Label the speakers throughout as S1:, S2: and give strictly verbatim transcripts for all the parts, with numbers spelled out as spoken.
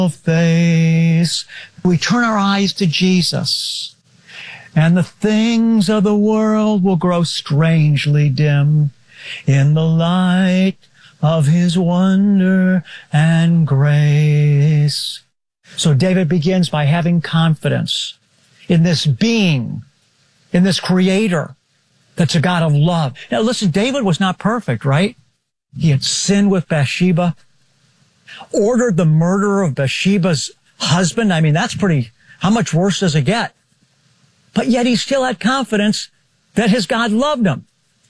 S1: face. We turn our eyes to Jesus, and the things of the world will grow strangely dim in the light of His wonder and grace. So David begins by having confidence in this being, in this Creator that's a God of love. Now listen, David was not perfect, right? He had sinned with Bathsheba, ordered the murder of Bathsheba's husband. I mean, that's pretty, how much worse does it get? But yet he still had confidence that his God loved him.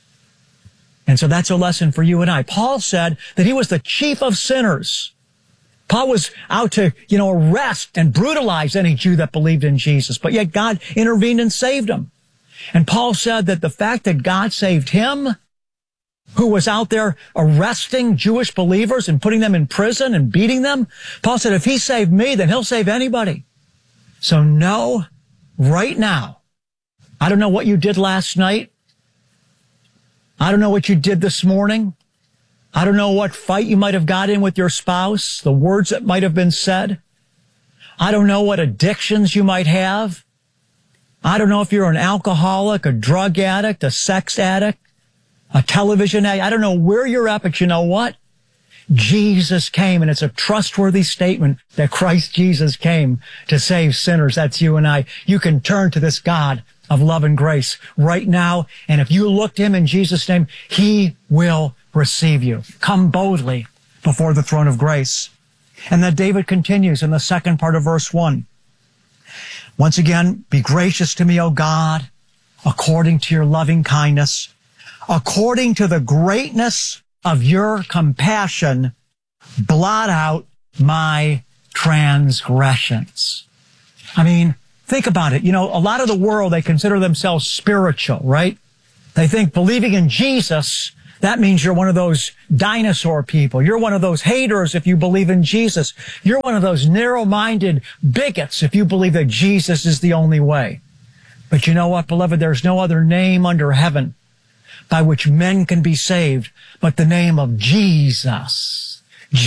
S1: And so that's a lesson for you and I. Paul said that he was the chief of sinners. Paul was out to, you know, arrest and brutalize any Jew that believed in Jesus, but yet God intervened and saved him. And Paul said that the fact that God saved him, who was out there arresting Jewish believers and putting them in prison and beating them, Paul said, if He saved me, then He'll save anybody. So know right now, I don't know what you did last night. I don't know what you did this morning. I don't know what fight you might have got in with your spouse, the words that might have been said. I don't know what addictions you might have. I don't know if you're an alcoholic, a drug addict, a sex addict, a television addict. I don't know where you're at, but you know what? Jesus came, and it's a trustworthy statement that Christ Jesus came to save sinners. That's you and I. You can turn to this God of love and grace right now, and if you look to Him in Jesus' name, He will receive you. Come boldly before the throne of grace. And then David continues in the second part of verse one. Once again, be gracious to me, O God, according to your loving kindness, according to the greatness of your compassion, blot out my transgressions. I mean, think about it. You know, a lot of the world, they consider themselves spiritual, right? They think believing in Jesus, that means you're one of those dinosaur people. You're one of those haters if you believe in Jesus. You're one of those narrow-minded bigots if you believe that Jesus is the only way. But you know what, beloved? There's no other name under heaven by which men can be saved but the name of Jesus.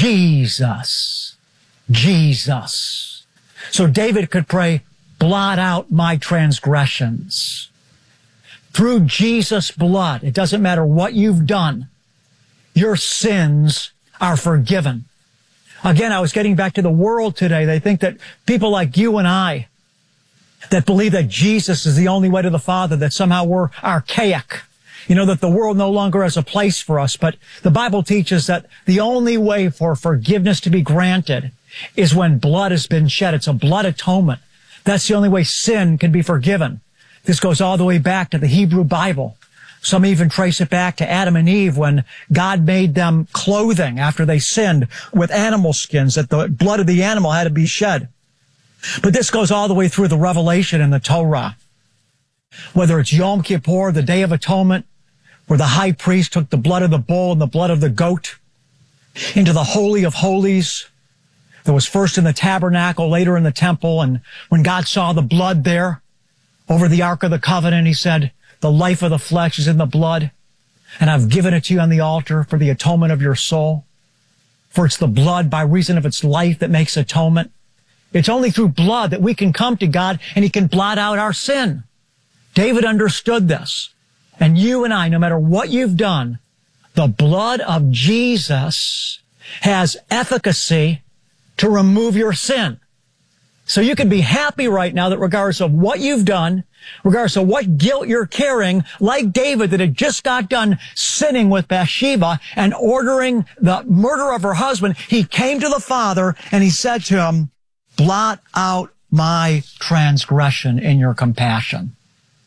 S1: Jesus. Jesus. So David could pray, blot out my transgressions. Through Jesus' blood, it doesn't matter what you've done, your sins are forgiven. Again, I was getting back to the world today. They think that people like you and I that believe that Jesus is the only way to the Father, that somehow we're archaic. You know, that the world no longer has a place for us. But the Bible teaches that the only way for forgiveness to be granted is when blood has been shed. It's a blood atonement. That's the only way sin can be forgiven. This goes all the way back to the Hebrew Bible. Some even trace it back to Adam and Eve when God made them clothing after they sinned with animal skins, that the blood of the animal had to be shed. But this goes all the way through the Revelation and the Torah. Whether it's Yom Kippur, the Day of Atonement, where the high priest took the blood of the bull and the blood of the goat into the Holy of Holies, that was first in the tabernacle, later in the temple, and when God saw the blood there, over the Ark of the Covenant, He said, the life of the flesh is in the blood, and I've given it to you on the altar for the atonement of your soul. For it's the blood by reason of its life that makes atonement. It's only through blood that we can come to God and He can blot out our sin. David understood this. And you and I, no matter what you've done, the blood of Jesus has efficacy to remove your sin. So you can be happy right now that regardless of what you've done, regardless of what guilt you're carrying, like David that had just got done sinning with Bathsheba and ordering the murder of her husband, he came to the Father and he said to him, blot out my transgression in your compassion.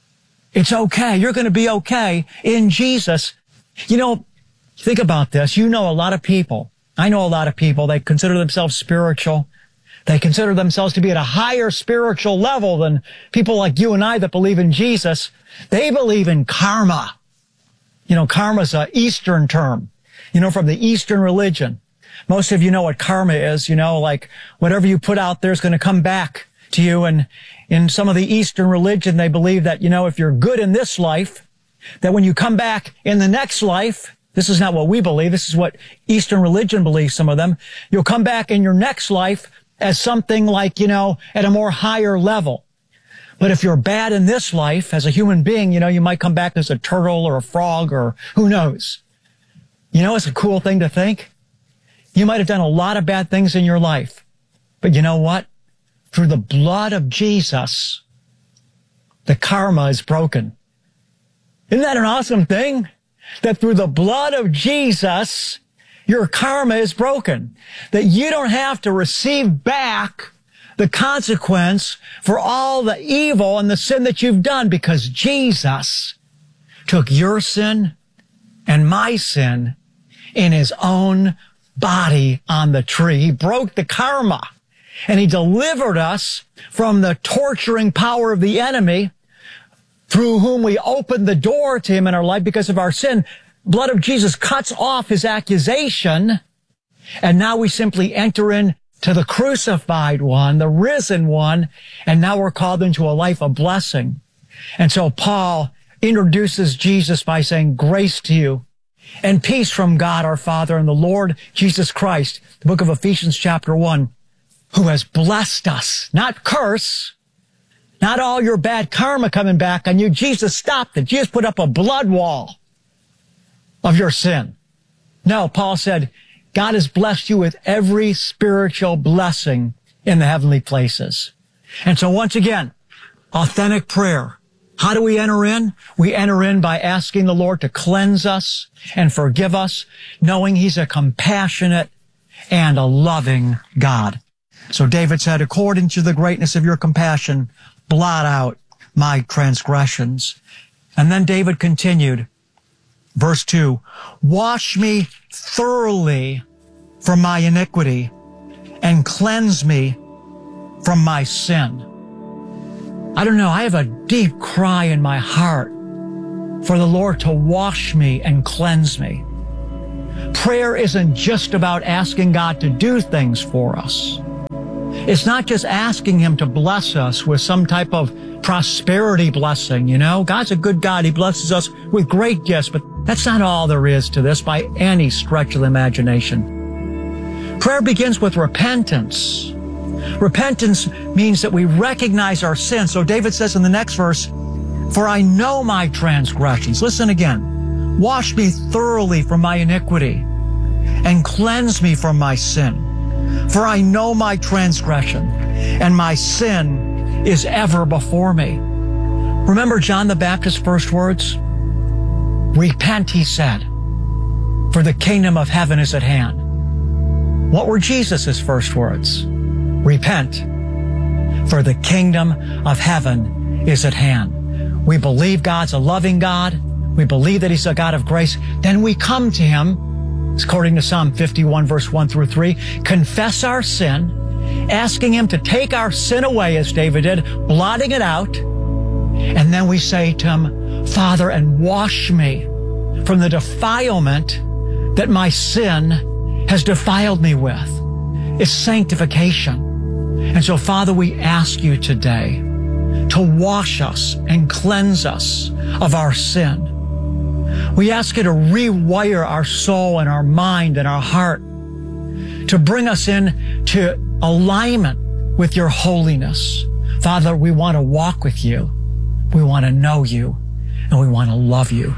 S1: It's okay. You're going to be okay in Jesus. You know, think about this. You know a lot of people. I know a lot of people, they consider themselves spiritual. They consider themselves to be at a higher spiritual level than people like you and I that believe in Jesus. They believe in karma. You know, karma's an Eastern term, you know, from the Eastern religion. Most of you know what karma is, you know, like whatever you put out there is going to come back to you. And in some of the Eastern religion, they believe that, you know, if you're good in this life, that when you come back in the next life, this is not what we believe. This is what Eastern religion believes, some of them. You'll come back in your next life as something like, you know, at a more higher level. But if you're bad in this life as a human being, you know, you might come back as a turtle or a frog or who knows. You know, it's a cool thing to think. You might have done a lot of bad things in your life. But you know what? Through the blood of Jesus, the karma is broken. Isn't that an awesome thing? That through the blood of Jesus, your karma is broken. That you don't have to receive back the consequence for all the evil and the sin that you've done, because Jesus took your sin and my sin in his own body on the tree. He broke the karma and he delivered us from the torturing power of the enemy, through whom we opened the door to him in our life because of our sin. Blood of Jesus cuts off his accusation, and now we simply enter in to the crucified one, the risen one, and now we're called into a life of blessing. And so Paul introduces Jesus by saying, grace to you and peace from God our Father and the Lord Jesus Christ, the book of Ephesians chapter one, who has blessed us, not curse, not all your bad karma coming back on you. Jesus stopped it. Jesus put up a blood wall of your sin. No, Paul said, God has blessed you with every spiritual blessing in the heavenly places. And so once again, authentic prayer. How do we enter in? We enter in by asking the Lord to cleanse us and forgive us, knowing he's a compassionate and a loving God. So David said, according to the greatness of your compassion, blot out my transgressions. And then David continued, verse two, wash me thoroughly from my iniquity and cleanse me from my sin. I don't know, I have a deep cry in my heart for the Lord to wash me and cleanse me. Prayer isn't just about asking God to do things for us. It's not just asking him to bless us with some type of prosperity blessing, you know. God's a good God. He blesses us with great gifts, but that's not all there is to this by any stretch of the imagination. Prayer begins with repentance. Repentance means that we recognize our sin. So David says in the next verse, for I know my transgressions. Listen again. Wash me thoroughly from my iniquity and cleanse me from my sin. For I know my transgression, and my sin is ever before me. Remember John the Baptist's first words? Repent, he said, for the kingdom of heaven is at hand. What were Jesus' first words? Repent, for the kingdom of heaven is at hand. We believe God's a loving God. We believe that he's a God of grace. Then we come to him, according to Psalm fifty-one, verse one through three, confess our sin, asking him to take our sin away, as David did, blotting it out. And then we say to him, Father, and wash me from the defilement that my sin has defiled me with. It's sanctification. And so, Father, we ask you today to wash us and cleanse us of our sin. We ask you to rewire our soul and our mind and our heart, to bring us in to alignment with your holiness. Father, we want to walk with you. We want to know you, and we want to love you.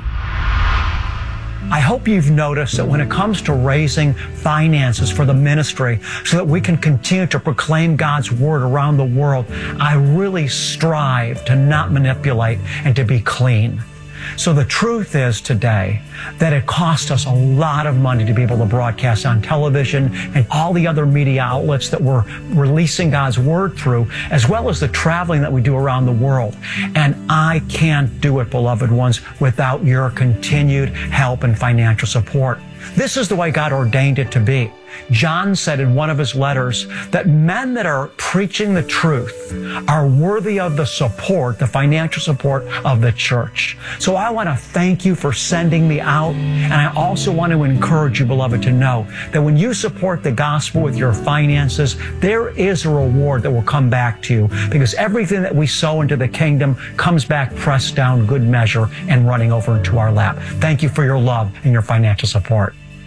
S1: I hope you've noticed that when it comes to raising finances for the ministry so that we can continue to proclaim God's word around the world, I really strive to not manipulate and to be clean. So the truth is today that it costs us a lot of money to be able to broadcast on television and all the other media outlets that we're releasing God's word through, as well as the traveling that we do around the world. And I can't do it, beloved ones, without your continued help and financial support. This is the way God ordained it to be. John said in one of his letters that men that are preaching the truth are worthy of the support, the financial support of the church. So I want to thank you for sending me out. And I also want to encourage you, beloved, to know that when you support the gospel with your finances, there is a reward that will come back to you, because everything that we sow into the kingdom comes back pressed down, good measure, and running over into our lap. Thank you for your love and your financial support.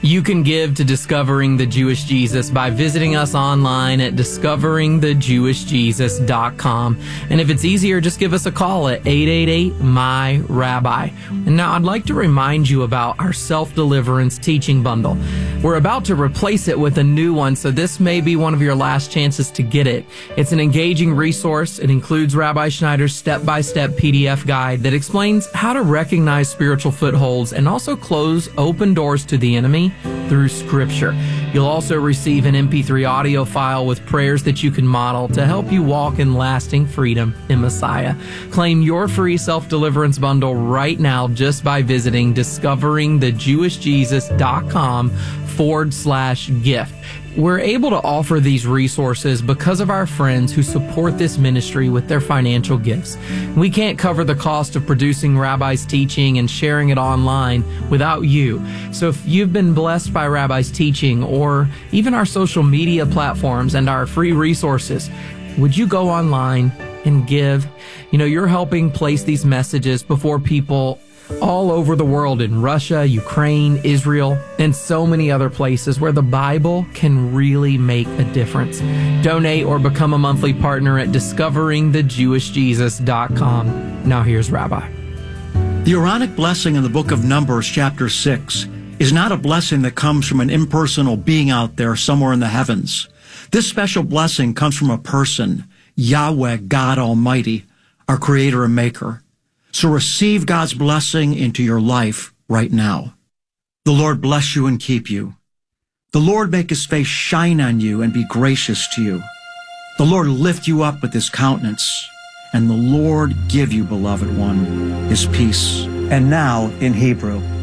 S2: You can give to Discovering the Jewish Jesus by visiting us online at discovering the jewish jesus dot com. And if it's easier, just give us a call at eight eight eight, M Y, Rabbi. And now I'd like to remind you about our self-deliverance teaching bundle. We're about to replace it with a new one, so this may be one of your last chances to get it. It's an engaging resource. It includes Rabbi Schneider's step-by-step P D F guide that explains how to recognize spiritual footholds and also close open doors to the enemy through Scripture. You'll also receive an M P three audio file with prayers that you can model to help you walk in lasting freedom in Messiah. Claim your free self-deliverance bundle right now just by visiting discovering the jewish jesus dot com forward slash gift. We're able to offer these resources because of our friends who support this ministry with their financial gifts. We can't cover the cost of producing Rabbi's teaching and sharing it online without you. So if you've been blessed by Rabbi's teaching or even our social media platforms and our free resources, would you go online and give? You know, you're helping place these messages before people all over the world, in Russia, Ukraine, Israel, and so many other places where the Bible can really make a difference. Donate or become a monthly partner at discovering the jewish jesus dot com. Now here's Rabbi.
S3: The Aaronic blessing in the book of Numbers, chapter six, is not a blessing that comes from an impersonal being out there somewhere in the heavens. This special blessing comes from a person, Yahweh, God Almighty, our Creator and Maker. So receive God's blessing into your life right now. The Lord bless you and keep you. The Lord make his face shine on you and be gracious to you. The Lord lift you up with his countenance, and the Lord give you, beloved one, his peace.
S1: And now in Hebrew.